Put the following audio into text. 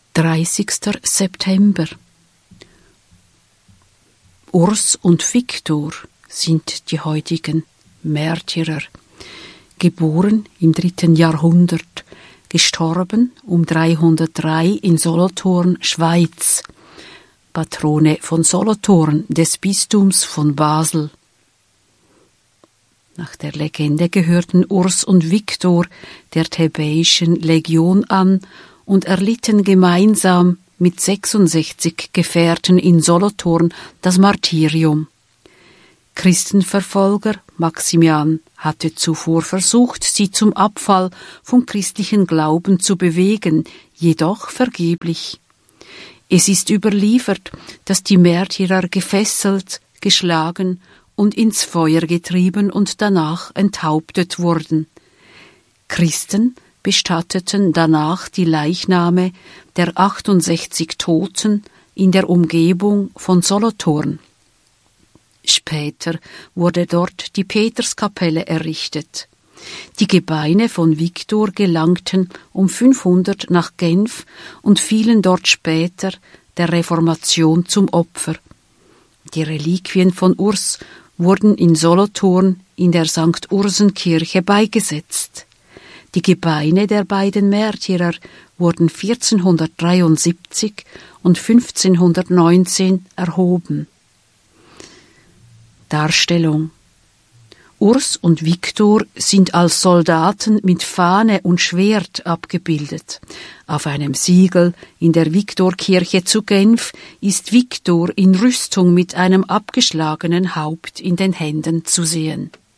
30. September. Urs und Viktor sind die heutigen Märtyrer. Geboren im 3. Jahrhundert, gestorben um 303 in Solothurn, Schweiz. Patrone von Solothurn des Bistums von Basel. Nach der Legende gehörten Urs und Viktor der Thebäischen Legion an und erlitten gemeinsam mit 66 Gefährten in Solothurn das Martyrium. Christenverfolger Maximian hatte zuvor versucht, sie zum Abfall vom christlichen Glauben zu bewegen, jedoch vergeblich. Es ist überliefert, dass die Märtyrer gefesselt, geschlagen und ins Feuer getrieben und danach enthauptet wurden. Christen bestatteten danach die Leichname der 68 Toten in der Umgebung von Solothurn. Später wurde dort die Peterskapelle errichtet. Die Gebeine von Viktor gelangten um 500 nach Genf und fielen dort später der Reformation zum Opfer. Die Reliquien von Urs wurden in Solothurn in der St. Ursenkirche beigesetzt. Die Gebeine der beiden Märtyrer wurden 1473 und 1519 erhoben. Darstellung: Urs und Viktor sind als Soldaten mit Fahne und Schwert abgebildet. Auf einem Siegel in der Viktorkirche zu Genf ist Viktor in Rüstung mit einem abgeschlagenen Haupt in den Händen zu sehen.